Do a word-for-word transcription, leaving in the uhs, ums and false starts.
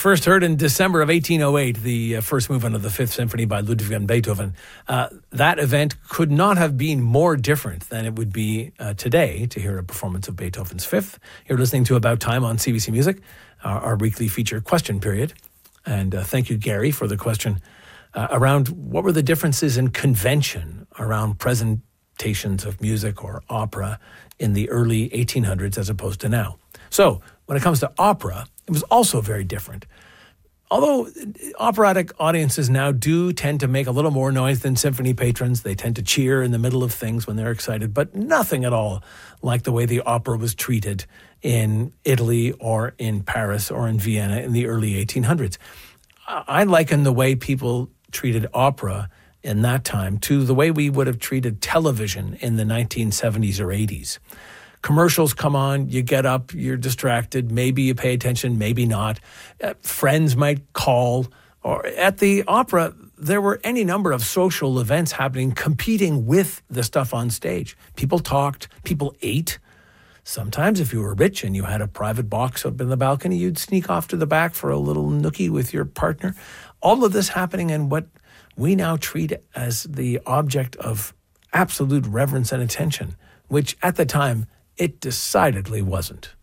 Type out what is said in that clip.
first heard in December of eighteen oh eight, the uh, first movement of the Fifth Symphony by Ludwig van Beethoven. Uh, that event could not have been more different than it would be uh, today to hear a performance of Beethoven's Fifth. You're listening to About Time on C B C Music, our, our weekly feature question period. And uh, thank you, Gary, for the question uh, around what were the differences in convention around presentations of music or opera in the early eighteen hundreds as opposed to now. So when it comes to opera, it was also very different. Although operatic audiences now do tend to make a little more noise than symphony patrons, they tend to cheer in the middle of things when they're excited, but nothing at all like the way the opera was treated in Italy or in Paris or in Vienna in the early eighteen hundreds. I liken the way people treated opera in that time to the way we would have treated television in the nineteen seventies or eighties. Commercials come on, you get up, you're distracted, maybe you pay attention, maybe not. Uh, friends might call. Or at the opera, there were any number of social events happening, competing with the stuff on stage. People talked, people ate. Sometimes if you were rich and you had a private box up in the balcony, you'd sneak off to the back for a little nookie with your partner. All of this happening in what we now treat as the object of absolute reverence and attention, which at the time, it decidedly wasn't.